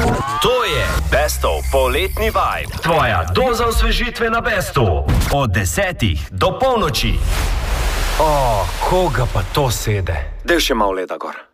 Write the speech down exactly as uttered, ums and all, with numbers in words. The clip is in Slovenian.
To je Bestov poletni vibe. Tvoja doza osvežitve na Bestu. Od desetih do polnoči. O, koga pa to sede? Del še malo leda gor.